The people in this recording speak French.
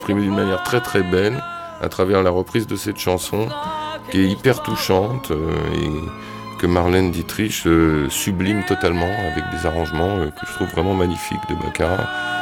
exprimé d'une manière très très belle à travers la reprise de cette chanson qui est hyper touchante et que Marlène Dietrich sublime totalement avec des arrangements que je trouve vraiment magnifiques de Baccara.